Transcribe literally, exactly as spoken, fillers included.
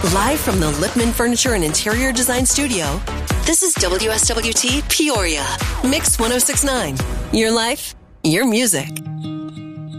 Live from the Lipman Furniture and Interior Design Studio, this is W S W T Peoria. Mix one oh six point nine. Your life, your music.